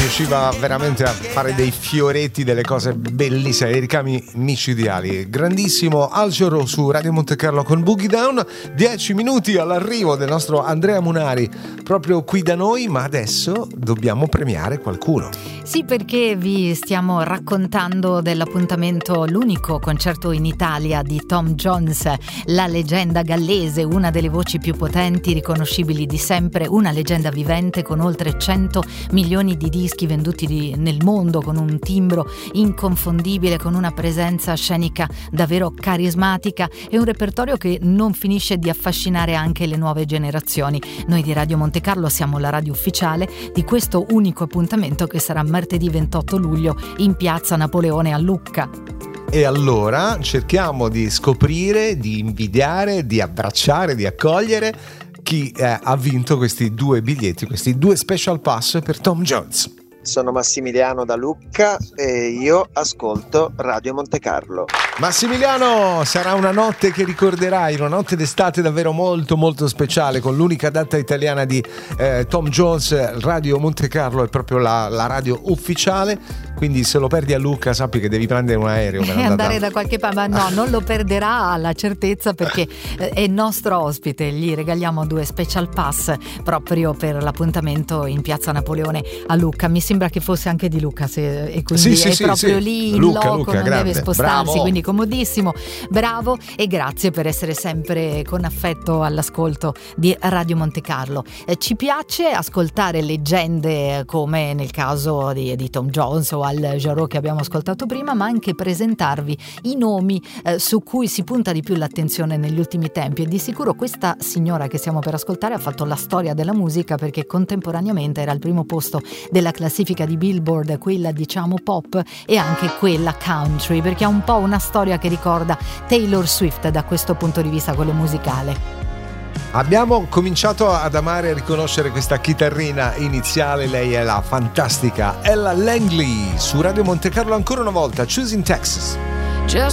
riusciva veramente a fare dei fioretti, delle cose bellissime, dei ricami micidiali. Grandissimo Al Jarreau su Radio Monte Carlo con Boogie Down. 10 minuti all'arrivo del nostro Andrea Munari proprio qui da noi, ma adesso dobbiamo premiare qualcuno. Sì, perché vi stiamo raccontando dell'appuntamento, l'unico concerto in Italia di Tom Jones, la leggenda gallese, una delle voci più potenti, riconoscibili di sempre, una leggenda vivente con oltre 100 milioni di dischi venduti nel mondo, con un timbro inconfondibile, con una presenza scenica davvero carismatica e un repertorio che non finisce di affascinare anche le nuove generazioni. Noi di Radio Monte Carlo siamo la radio ufficiale di questo unico appuntamento che sarà martedì 28 luglio in piazza Napoleone a Lucca. E allora cerchiamo di scoprire, di invidiare, di abbracciare, di accogliere chi ha vinto questi 2 biglietti, questi 2 special pass per Tom Jones. Sono Massimiliano da Lucca e io ascolto Radio Monte Carlo. Massimiliano, sarà una notte che ricorderai, una notte d'estate davvero molto molto speciale, con l'unica data italiana di Tom Jones. Radio Monte Carlo è proprio la radio ufficiale, quindi se lo perdi a Lucca sappi che devi prendere un aereo per andare da qualche parte, ma no, non lo perderà, alla certezza, perché è nostro ospite. Gli regaliamo 2 special pass proprio per l'appuntamento in piazza Napoleone a Lucca. Mi sembra che fosse anche di Lucca, e quindi è proprio lì in loco, non grande. deve spostarsi. Bravo. Quindi comodissimo, bravo, e grazie per essere sempre con affetto all'ascolto di Radio Monte Carlo. Ci piace ascoltare leggende come nel caso di Tom Jones o Al Jarreau che abbiamo ascoltato prima, ma anche presentarvi i nomi su cui si punta di più l'attenzione negli ultimi tempi, e di sicuro questa signora che stiamo per ascoltare ha fatto la storia della musica, perché contemporaneamente era al primo posto della classifica di Billboard, quella diciamo pop e anche quella country, perché ha un po' una storia che ricorda Taylor Swift da questo punto di vista, quello musicale. Abbiamo cominciato ad amare e riconoscere questa chitarrina iniziale, lei è la fantastica Ella Langley su Radio Monte Carlo ancora una volta, Choosing Texas.